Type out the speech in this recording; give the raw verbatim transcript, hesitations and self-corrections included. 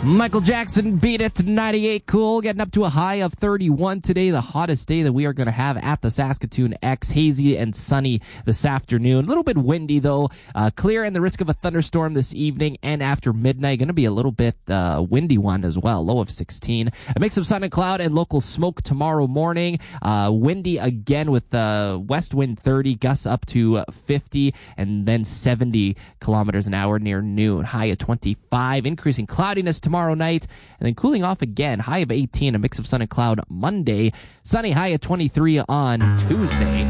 Michael Jackson beat it to ninety-eight. Cool, getting up to a high of thirty-one today. The hottest day that we are going to have at the Saskatoon X. Hazy and sunny this afternoon. A little bit windy, though. Uh, clear and the risk of a thunderstorm this evening and after midnight. Going to be a little bit uh, windy one as well. Low of sixteen. A mix of sun and cloud and local smoke tomorrow morning. Uh, windy again with uh, west wind thirty, gusts up to fifty, and then seventy kilometers an hour near noon. High of twenty-five. Increasing cloudiness tomorrow. Tomorrow night, and then cooling off again. High of eighteen, a mix of sun and cloud Monday. Sunny, high of twenty-three on Tuesday.